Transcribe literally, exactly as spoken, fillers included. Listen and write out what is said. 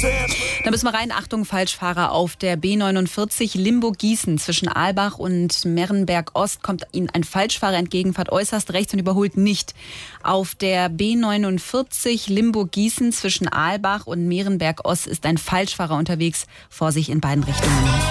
Da müssen wir rein. Achtung, Falschfahrer auf der B neunundvierzig Limburg-Gießen zwischen Aalbach und Merenberg-Ost kommt Ihnen ein Falschfahrer entgegen, fährt äußerst rechts und überholt nicht. Auf der B neunundvierzig Limburg-Gießen zwischen Aalbach und Merenberg-Ost ist ein Falschfahrer unterwegs. Vorsicht in beiden Richtungen.